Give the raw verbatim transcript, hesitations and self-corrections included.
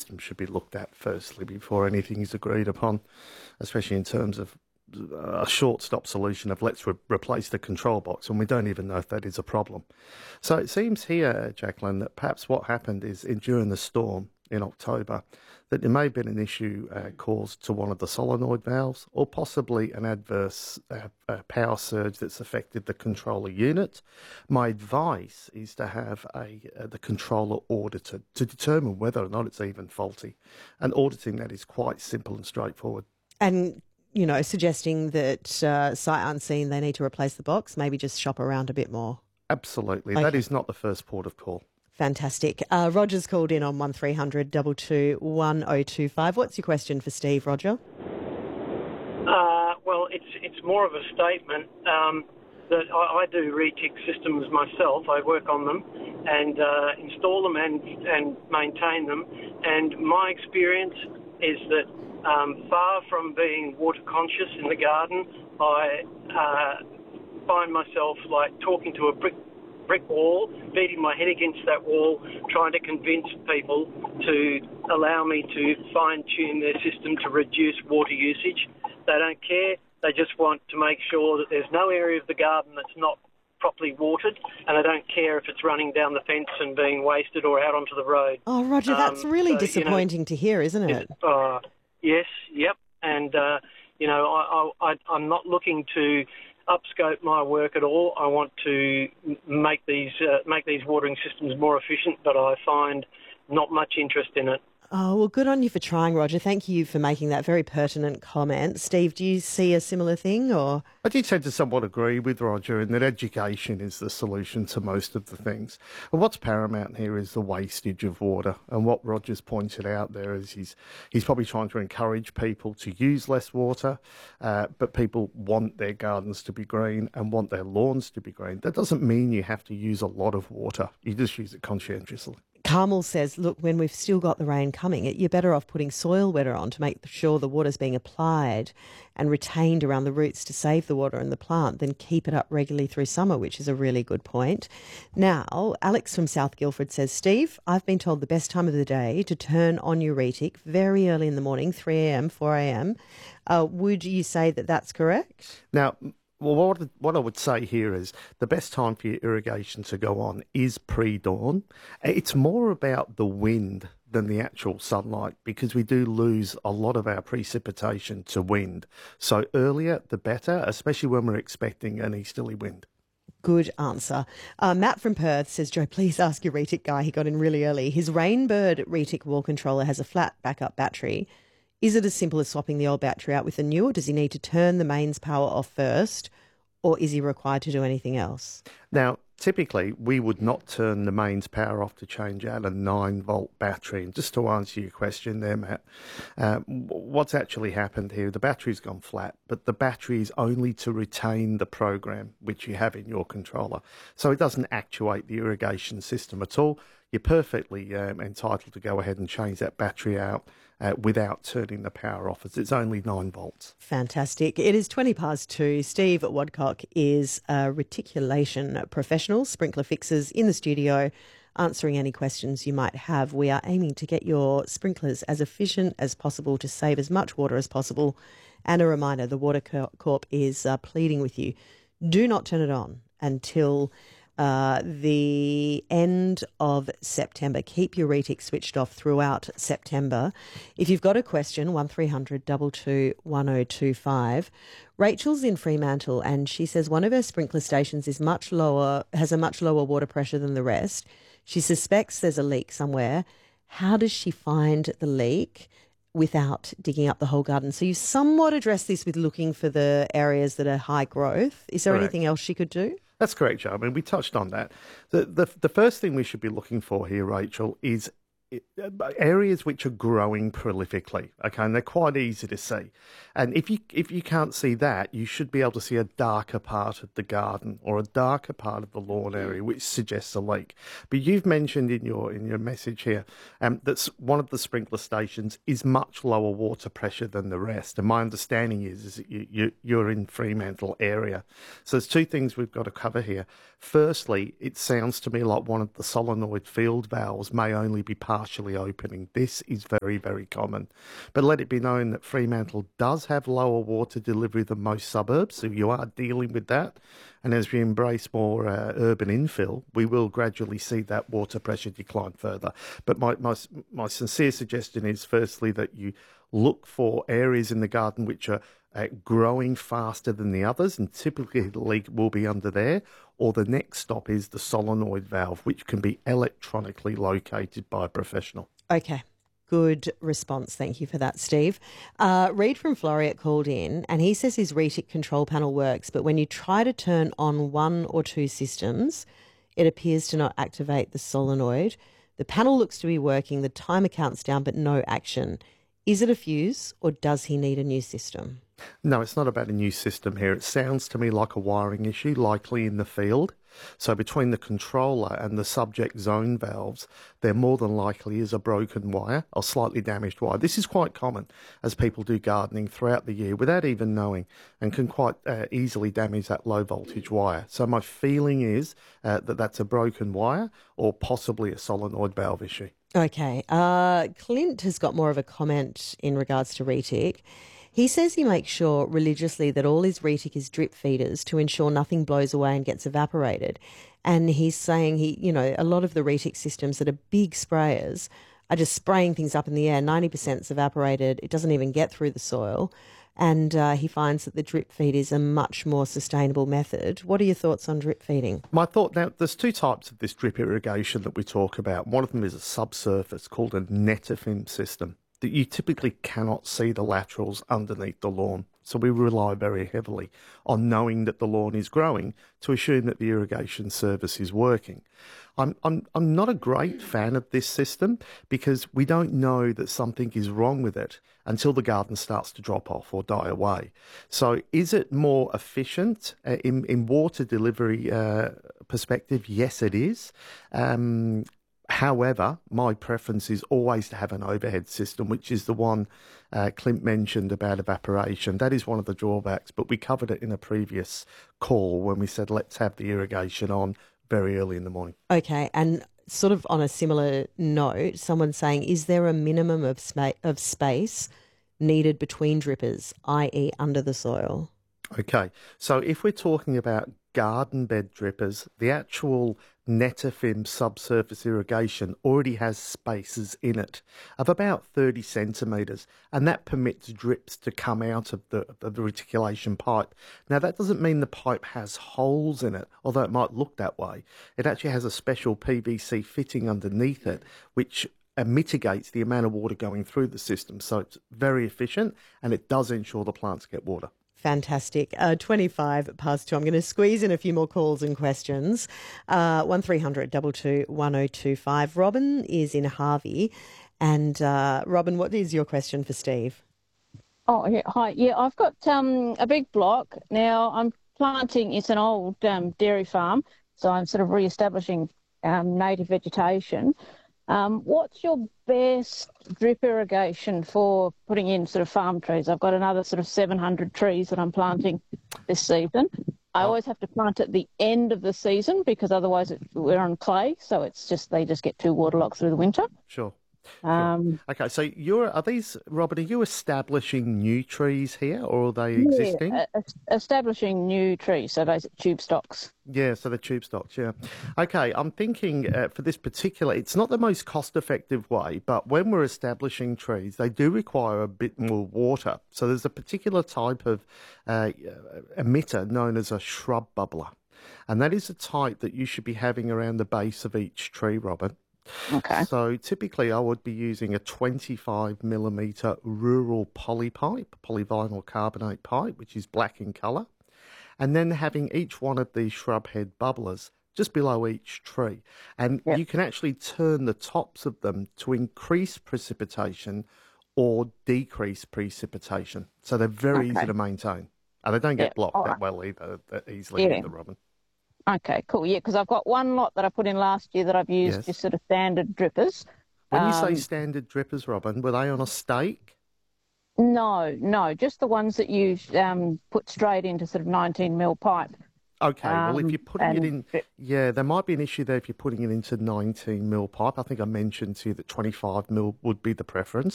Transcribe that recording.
system should be looked at firstly before anything is agreed upon, especially in terms of a short-stop solution of let's re- replace the control box, and we don't even know if that is a problem. So it seems here, Jacqueline, that perhaps what happened is in, during the storm in October, that there may have been an issue uh, caused to one of the solenoid valves, or possibly an adverse uh, uh, power surge that's affected the controller unit. My advice is to have a uh, the controller audited to determine whether or not it's even faulty, and auditing that is quite simple and straightforward. And you know, suggesting that uh, sight unseen, they need to replace the box, maybe just shop around a bit more. Absolutely. Okay. That is not the first port of call. Fantastic. Uh, Roger's called in on one three hundred two two one oh two five. What's your question for Steve, Roger? Uh, well, it's it's more of a statement um, that I, I do retic systems myself. I work on them and uh, install them and, and maintain them. And my experience is that um, far from being water conscious in the garden, I uh, find myself like talking to a brick brick wall, beating my head against that wall, trying to convince people to allow me to fine-tune their system to reduce water usage. They don't care. They just want to make sure that there's no area of the garden that's not properly watered, and they don't care if it's running down the fence and being wasted or out onto the road. Oh, Roger, that's Um, really so, disappointing you know, to hear, isn't it? Uh, yes, yep. And, uh, you know, I, I, I, I'm not looking to upscope my work at all. I want to make these uh, make these watering systems more efficient, but I find not much interest in it. Oh, well, good on you for trying, Roger. Thank you for making that very pertinent comment. Steve, do you see a similar thing, or...? I do tend to somewhat agree with Roger in that education is the solution to most of the things. And what's paramount here is the wastage of water. And what Roger's pointed out there is he's he's probably trying to encourage people to use less water, uh, but people want their gardens to be green and want their lawns to be green. That doesn't mean you have to use a lot of water. You just use it conscientiously. Carmel says, look, when we've still got the rain coming, you're better off putting soil wetter on to make sure the water's being applied and retained around the roots to save the water in the plant than keep it up regularly through summer, which is a really good point. Now, Alex from South Guildford says, Steve, I've been told the best time of the day to turn on your retic very early in the morning, three a.m, four a.m. Uh, would you say that that's correct? Now, well, what, what I would say here is the best time for your irrigation to go on is pre-dawn. It's more about the wind than the actual sunlight because we do lose a lot of our precipitation to wind. So earlier, the better, especially when we're expecting an easterly wind. Good answer. Uh, Matt from Perth says, Joe, please ask your retic guy. He got in really early. His Rainbird retic wall controller has a flat backup battery. Is it as simple as swapping the old battery out with the new, or does he need to turn the mains power off first, or is he required to do anything else? Now, typically, we would not turn the mains power off to change out a nine volt battery. And just to answer your question there, Matt, uh, what's actually happened here, the battery's gone flat, but the battery is only to retain the program which you have in your controller. So it doesn't actuate the irrigation system at all. You're perfectly um, entitled to go ahead and change that battery out uh, without turning the power off, as it's only nine volts. Fantastic. It is twenty past two. Steve Wadcock is a reticulation professional, sprinkler fixers in the studio, answering any questions you might have. We are aiming to get your sprinklers as efficient as possible to save as much water as possible. And a reminder, the Water Corp is uh, pleading with you, do not turn it on until Uh, the end of September. Keep your retic switched off throughout September. If you've got a question, one three hundred two two one oh two five. Rachel's in Fremantle and she says one of her sprinkler stations is much lower, has a much lower water pressure than the rest. She suspects there's a leak somewhere. How does she find the leak without digging up the whole garden? So you somewhat address this with looking for the areas that are high growth. Is there Correct. anything else she could do? That's correct, Joe. I mean, we touched on that. The, the, the first thing we should be looking for here, Rachel, is areas which are growing prolifically, okay, and they're quite easy to see. And if you if you can't see that, you should be able to see a darker part of the garden or a darker part of the lawn area, which suggests a leak. But you've mentioned in your in your message here um, that one of the sprinkler stations is much lower water pressure than the rest. And my understanding is, is that you, you, you're in Fremantle area. So there's two things we've got to cover here. Firstly, it sounds to me like one of the solenoid field valves may only be part partially opening. This is very, very common. But let it be known that Fremantle does have lower water delivery than most suburbs, so you are dealing with that. And as we embrace more uh, urban infill, we will gradually see that water pressure decline further. But my, my, my sincere suggestion is, firstly, that you look for areas in the garden which are uh, growing faster than the others, and typically the leak will be under there. Or the next stop is the solenoid valve, which can be electronically located by a professional. Okay. Good response. Thank you for that, Steve. Uh, Reid from Floriat called in and he says his Retic control panel works, but when you try to turn on one or two systems, it appears to not activate the solenoid. The panel looks to be working, the timer counts down, but no action. Is it a fuse or does he need a new system? No, it's not about a new system here. It sounds to me like a wiring issue, likely in the field. So between the controller and the subject zone valves, there more than likely is a broken wire or slightly damaged wire. This is quite common as people do gardening throughout the year without even knowing, and can quite uh, easily damage that low voltage wire. So my feeling is uh, that that's a broken wire or possibly a solenoid valve issue. Okay. Uh, Clint has got more of a comment in regards to Retic. He says he makes sure religiously that all his Retic is drip feeders to ensure nothing blows away and gets evaporated. And he's saying he, you know, a lot of the Retic systems that are big sprayers are just spraying things up in the air. ninety percent is evaporated. It doesn't even get through the soil. And uh, he finds that the drip feed is a much more sustainable method. What are your thoughts on drip feeding? My thought, now, there's two types of this drip irrigation that we talk about. One of them is a subsurface called a Netafim system, that you typically cannot see the laterals underneath the lawn. So we rely very heavily on knowing that the lawn is growing to assume that the irrigation service is working. I'm, I'm, I'm not a great fan of this system because we don't know that something is wrong with it until the garden starts to drop off or die away. So is it more efficient uh, in, in water delivery uh, perspective? Yes, it is. Um, However, my preference is always to have an overhead system, which is the one uh, Clint mentioned about evaporation. That is one of the drawbacks, but we covered it in a previous call when we said let's have the irrigation on very early in the morning. Okay, and sort of on a similar note, someone's saying, is there a minimum of, sma- of space needed between drippers, that is under the soil? Okay, so if we're talking about garden bed drippers, the actual Netafim subsurface irrigation already has spaces in it of about thirty centimetres, and that permits drips to come out of the, of the reticulation pipe. Now, that doesn't mean the pipe has holes in it, although it might look that way. It actually has a special P V C fitting underneath it, which uh, mitigates the amount of water going through the system. So it's very efficient, and it does ensure the plants get water. Fantastic. Uh, twenty-five past two. I'm going to squeeze in a few more calls and questions. Uh, one three hundred two two one oh two five. Robin is in Harvey. And uh, Robin, what is your question for Steve? Oh, yeah, hi. Yeah, I've got um, a big block. Now I'm planting, it's an old um, dairy farm, so I'm sort of re-establishing um, native vegetation. Um, what's your best drip irrigation for putting in sort of farm trees? I've got another sort of seven hundred trees that I'm planting this season. I always have to plant at the end of the season because otherwise it, we're on clay, so it's just they just get too waterlogged through the winter. Sure. Um, Sure. Okay, so you're are these, Robin, are you establishing new trees here or are they existing? Yeah, uh, establishing new trees, so those tube stocks. Yeah, so the tube stocks, yeah. Okay, I'm thinking uh, for this particular, it's not the most cost-effective way, but when we're establishing trees, they do require a bit more water. So there's a particular type of uh, emitter known as a shrub bubbler, and that is a type that you should be having around the base of each tree, Robin. Okay. So typically I would be using a twenty-five millimetre rural poly pipe, polyvinyl carbonate pipe, which is black in colour, and then having each one of these shrub head bubblers just below each tree. And yep. you can actually turn the tops of them to increase precipitation or decrease precipitation. So they're very okay. easy to maintain. And they don't get yep. blocked All that right. well either, that easily yeah. either, Robin. Okay, cool. Yeah, because I've got one lot that I put in last year that I've used Yes. just sort of standard drippers. When you Um, say standard drippers, Robin, were they on a stake? No, no, just the ones that you um, put straight into sort of nineteen mil pipe. Okay, well, if Um, you're putting it and in, yeah, there might be an issue there if you're putting it into nineteen mil pipe. I think I mentioned to you that twenty-five mil would be the preference.